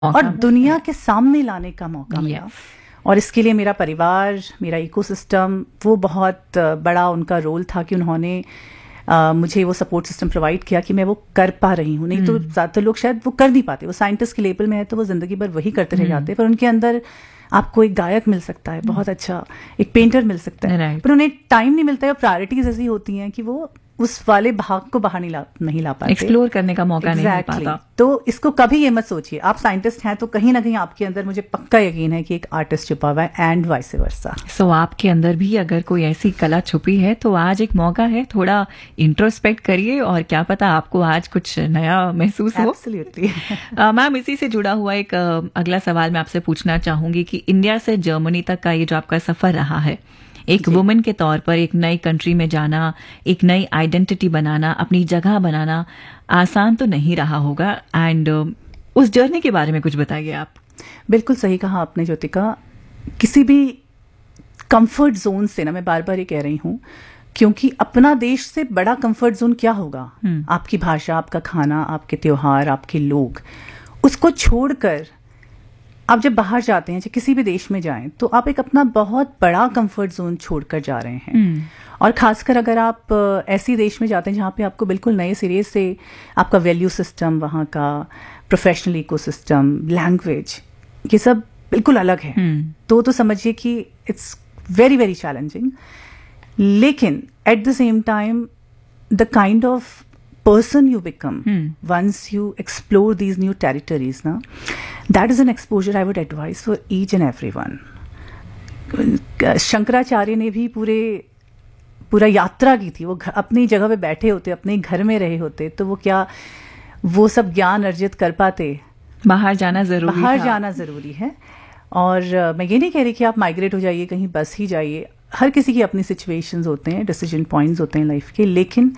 और दुनिया के सामने लाने का मौका मिला। और इसके लिए मेरा परिवार, मेरा इकोसिस्टम, वो बहुत बड़ा उनका रोल था कि उन्होंने मुझे वो सपोर्ट सिस्टम प्रोवाइड किया कि मैं वो कर पा रही हूँ। नहीं तो ज़्यादातर लोग शायद वो कर नहीं पाते, वो साइंटिस्ट के लेवल में है तो वो जिंदगी भर वही करते रह जाते हैं, पर उनके अंदर आपको एक गायक मिल सकता है बहुत अच्छा, एक पेंटर मिल सकता है, पर उन्हें टाइम नहीं मिलता है। प्रायोरिटीज ऐसी होती हैं कि वो उस वाले भाग को बाहर नहीं ला पाते, एक्सप्लोर करने का मौका नहीं मिल पाता। तो इसको कभी ये मत सोचिए, आप साइंटिस्ट हैं तो कहीं ना कहीं आपके अंदर मुझे पक्का यकीन है कि एक आर्टिस्ट छुपा हुआ है, एंड वाइस वर्सा। सो आपके अंदर भी अगर कोई ऐसी कला छुपी है तो आज एक मौका है, थोड़ा इंट्रोस्पेक्ट करिए और क्या पता आपको आज कुछ नया महसूस हो। एब्सोल्युटली। मैम, इसी से जुड़ा हुआ एक अगला सवाल मैं आपसे पूछना चाहूंगी कि इंडिया से जर्मनी तक का ये जो आपका सफर रहा है, एक वुमेन के तौर पर एक नई कंट्री में जाना, एक नई आइडेंटिटी बनाना, अपनी जगह बनाना आसान तो नहीं रहा होगा, एंड उस जर्नी के बारे में कुछ बताइए आप। बिल्कुल सही कहा आपने ज्योतिका। किसी भी कंफर्ट जोन से ना, मैं बार बार ये कह रही हूँ, क्योंकि अपना देश से बड़ा कंफर्ट जोन क्या होगा? आपकी भाषा, आपका खाना, आपके त्योहार, आपके लोग। उसको छोड़कर आप जब बाहर जाते हैं, जब किसी भी देश में जाएं, तो आप एक अपना बहुत बड़ा कंफर्ट जोन छोड़कर जा रहे हैं। और खासकर अगर आप ऐसी देश में जाते हैं जहाँ पे आपको बिल्कुल नए सिरे से आपका वैल्यू सिस्टम, वहाँ का प्रोफेशनल इकोसिस्टम, लैंग्वेज, ये सब बिल्कुल अलग है, तो समझिए कि इट्स वेरी वेरी चैलेंजिंग। लेकिन at the same time the kind of person you become once you explore these new territories, na, that is an exposure I would advise for each and everyone. Shankaracharya ने भी पूरा यात्रा की थी। वो अपनी जगह पे बैठे होते, अपने घर में रहे होते, तो वो क्या वो सब ज्ञान अर्जित कर पाते? बाहर जाना जरूरी है। और मैं ये नहीं कह रही कि आप माइग्रेट हो जाइए कहीं, बस ही जाइए। हर किसी की अपनी सिचुएशंस होते हैं, डिसीजन पॉइंट्स होते हैं लाइफ के, लेकिन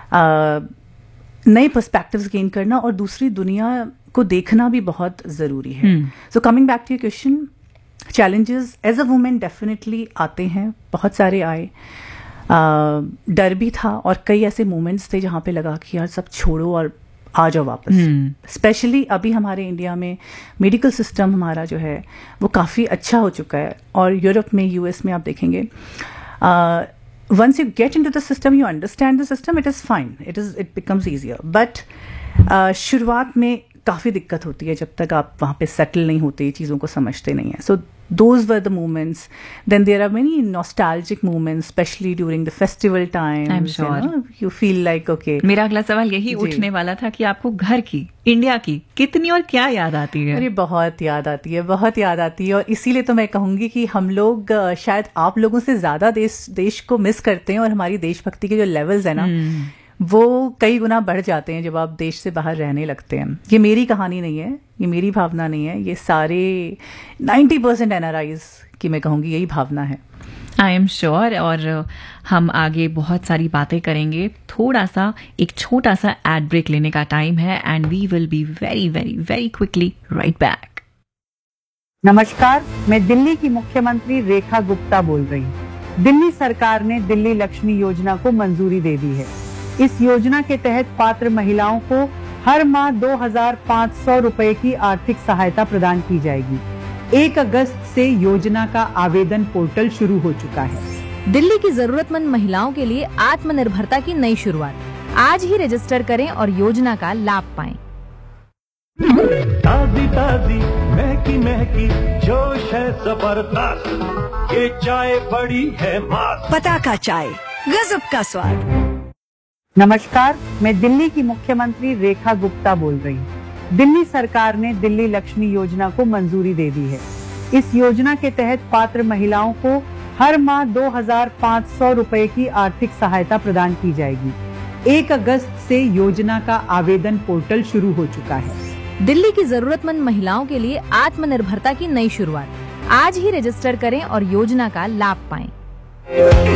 नए पर्सपेक्टिव्स गेन करना और दूसरी दुनिया को देखना भी बहुत ज़रूरी है। So coming back to your question, challenges as a women definitely आते हैं, बहुत सारे आए। डर भी था और कई ऐसे मोमेंट्स थे जहाँ पे लगा कि यार सब छोड़ो और आ जाओ वापस। स्पेशली अभी हमारे इंडिया में मेडिकल सिस्टम हमारा जो है वो काफ़ी अच्छा हो चुका है, और यूरोप में, यूएस में आप देखेंगे once you get into the system, you understand the system, it is fine, it becomes easier, but शुरुआत में काफ़ी दिक्कत होती है जब तक आप वहाँ पे सेटल नहीं होते, चीज़ों को समझते नहीं हैं। So those were the moments. Then there are many nostalgic moments, especially during the festival times. I'm sure. You feel like okay. मेरा अगला सवाल यही उठने वाला था कि आपको घर की, इंडिया की कितनी और क्या याद आती है? अरे बहुत याद आती है, बहुत याद आती है। और इसीलिए तो मैं कहूँगी कि हम लोग शायद आप लोगों से ज़्यादा देश को मिस करते हैं, और हमारी देशभक्ति के जो लेवल्स है ना, वो कई गुना बढ़ जाते हैं जब आप देश से बाहर रहने लगते हैं। ये मेरी कहानी नहीं है, ये मेरी भावना नहीं है, ये सारे 90% NRIs की मैं कहूँगी यही भावना है। I am sure. और हम आगे बहुत सारी बातें करेंगे। थोड़ा सा एक छोटा सा एड ब्रेक लेने का टाइम है, and we will be very very very quickly right back. नमस्कार, मैं दिल्ली की मुख्यमंत्री रेखा गुप्ता बोल रही हूँ। दिल्ली सरकार ने दिल्ली लक्ष्मी योजना को मंजूरी दे दी है। इस योजना के तहत पात्र महिलाओं को हर माह 2,500 रुपए की आर्थिक सहायता प्रदान की जाएगी। 1 अगस्त से योजना का आवेदन पोर्टल शुरू हो चुका है। दिल्ली की जरूरतमंद महिलाओं के लिए आत्मनिर्भरता की नई शुरुआत। आज ही रजिस्टर करें और योजना का लाभ पाएं। ताजी ताजी महकी महकी जोश है जबरदस्त, ये चाय बड़ी है मस्त। पताका चाय, गजब का स्वाद। नमस्कार, मैं दिल्ली की मुख्यमंत्री रेखा गुप्ता बोल रही हूँ। दिल्ली सरकार ने दिल्ली लक्ष्मी योजना को मंजूरी दे दी है। इस योजना के तहत पात्र महिलाओं को हर माह 2,500 रुपए की आर्थिक सहायता प्रदान की जाएगी। 1 अगस्त से योजना का आवेदन पोर्टल शुरू हो चुका है। दिल्ली की जरूरतमंद महिलाओं के लिए आत्मनिर्भरता की नई शुरुआत। आज ही रजिस्टर करें और योजना का लाभ पाएं।